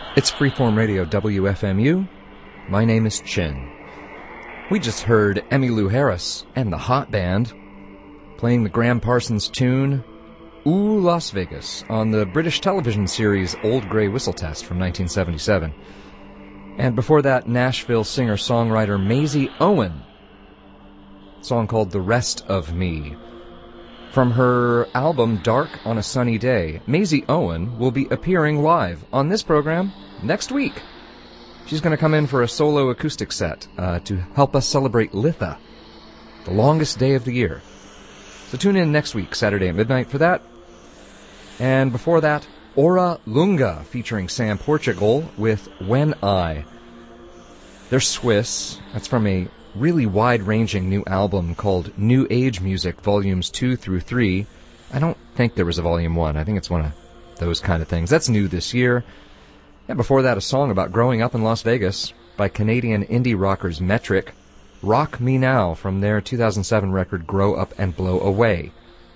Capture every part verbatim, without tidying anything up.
It's Freeform Radio, W F M U. My name is Chin. We just heard Emmylou Harris and the Hot Band playing the Graham Parsons tune, Ooh, Las Vegas, on the British television series Old Grey Whistle Test from nineteen seventy-seven. And before that, Nashville singer-songwriter Maisie Owen, a song called The Rest of Me. From her album Dark on a Sunny Day, Maisie Owen will be appearing live on this program next week. She's going to come in for a solo acoustic set uh, to help us celebrate Litha, the longest day of the year. So tune in next week, Saturday at midnight, for that. And before that, Ora Lunga, featuring Sam Portugal with When I. They're Swiss. That's from a really wide-ranging new album called New Age Music, Volumes two through three. I don't think there was a Volume one. I think it's one of those kind of things. That's new this year. And before that, a song about growing up in Las Vegas by Canadian indie rockers Metric, Rock Me Now, from their two thousand seven record Grow Up and Blow Away.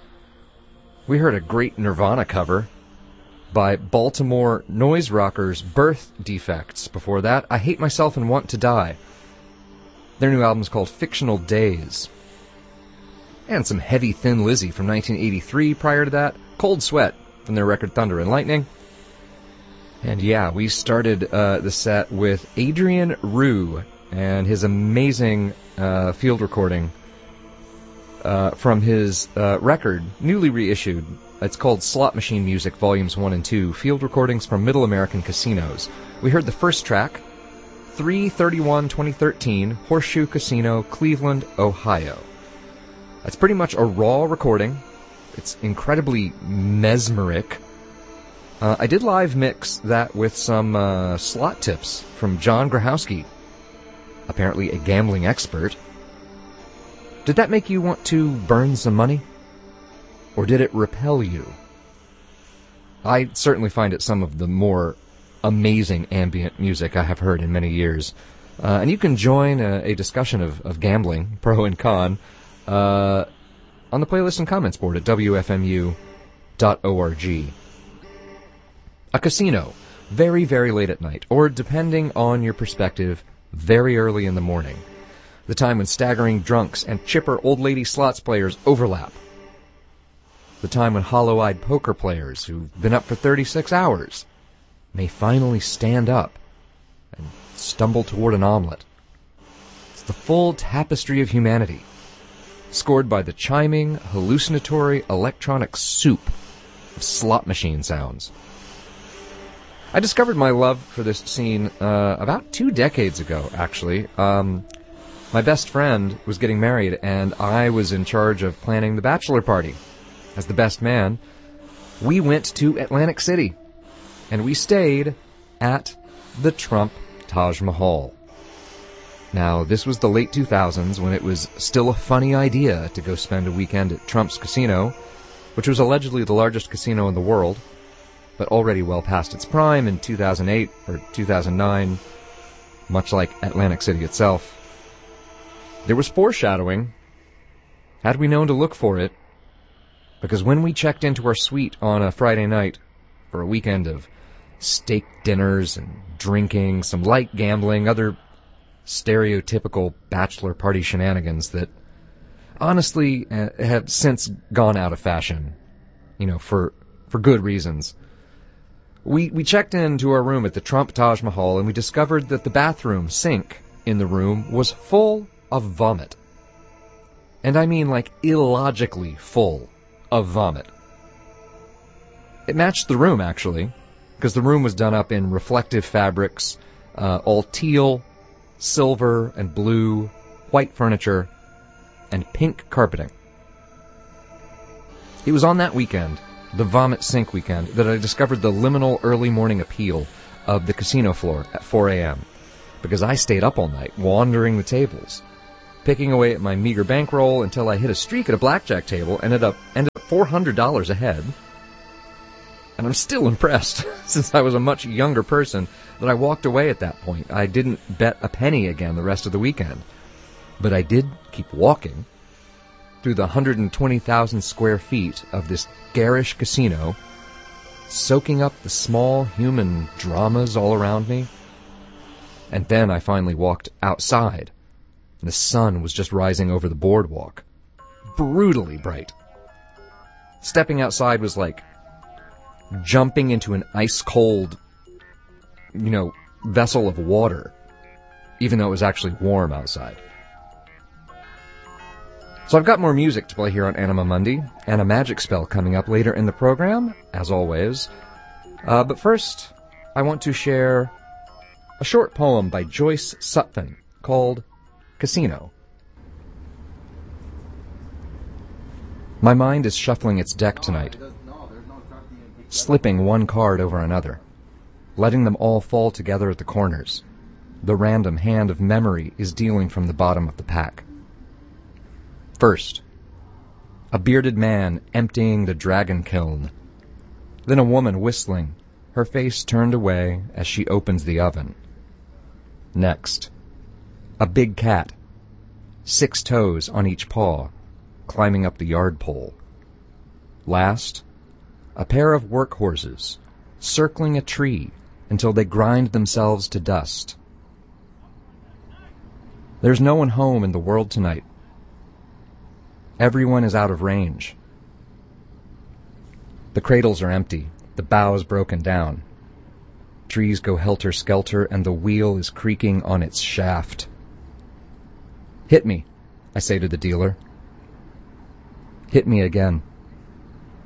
We heard a great Nirvana cover by Baltimore noise rockers Birth Defects. Before that, I Hate Myself and Want to Die. Their new album is called Fictional Days. And some Heavy Thin Lizzy from nineteen eighty-three. Prior to that, Cold Sweat from their record Thunder and Lightning. And yeah, we started uh, the set with Adrian Rue and his amazing uh, field recording uh, from his uh, record, newly reissued. It's called Slot Machine Music, Volumes one and two, Field Recordings from Middle American Casinos. We heard the first track, three thirty-one twenty thirteen, Horseshoe Casino, Cleveland, Ohio. That's pretty much a raw recording. It's incredibly mesmeric. Uh, I did live mix that with some uh, slot tips from John Grahowski, apparently a gambling expert. Did that make you want to burn some money? Or did it repel you? I certainly find it some of the more amazing ambient music I have heard in many years. Uh, and you can join a, a discussion of, of gambling, pro and con, uh, on the playlist and comments board at W F M U dot org. A casino, very, very late at night, or depending on your perspective, very early in the morning. The time when staggering drunks and chipper old lady slots players overlap. The time when hollow-eyed poker players who've been up for thirty-six hours may finally stand up and stumble toward an omelet. It's the full tapestry of humanity, scored by the chiming, hallucinatory electronic soup of slot machine sounds. I discovered my love for this scene uh, about two decades ago, actually. Um, my best friend was getting married, and I was in charge of planning the bachelor party. As the best man, we went to Atlantic City, and we stayed at the Trump Taj Mahal. Now, this was the late two thousands, when it was still a funny idea to go spend a weekend at Trump's casino, which was allegedly the largest casino in the world, but already well past its prime in two thousand eight or two thousand nine, much like Atlantic City itself. There was foreshadowing, had we known to look for it, because when we checked into our suite on a Friday night for a weekend of steak dinners and drinking, some light gambling, other stereotypical bachelor party shenanigans that honestly uh, have since gone out of fashion, you know, for for good reasons. We we checked into our room at the Trump Taj Mahal, and we discovered that the bathroom sink in the room was full of vomit. And I mean like illogically full of vomit. It matched the room, actually, because the room was done up in reflective fabrics, uh, all teal, silver, and blue, white furniture, and pink carpeting. It was on that weekend, the vomit sink weekend, that I discovered the liminal early morning appeal of the casino floor at four a.m. because I stayed up all night, wandering the tables, picking away at my meager bankroll until I hit a streak at a blackjack table, ended up ended up four hundred dollars ahead. And I'm still impressed, since I was a much younger person, that I walked away at that point. I didn't bet a penny again the rest of the weekend. But I did keep walking through the one hundred twenty thousand square feet of this garish casino soaking up the small human dramas all around me. And then I finally walked outside. The sun was just rising over the boardwalk. Brutally bright. Stepping outside was like jumping into an ice-cold, you know, vessel of water, even though it was actually warm outside. So I've got more music to play here on Anima Mundi, and a magic spell coming up later in the program, as always. Uh, but first, I want to share a short poem by Joyce Sutphin called Casino. My mind is shuffling its deck tonight, slipping one card over another, letting them all fall together at the corners. The random hand of memory is dealing from the bottom of the pack. First, a bearded man emptying the dragon kiln. Then a woman whistling, her face turned away as she opens the oven. Next, a big cat, six toes on each paw, climbing up the yard pole. Last, a pair of workhorses, circling a tree until they grind themselves to dust. There's no one home in the world tonight. Everyone is out of range. The cradles are empty, the boughs broken down. Trees go helter-skelter, and the wheel is creaking on its shaft. Hit me, I say to the dealer. Hit me again.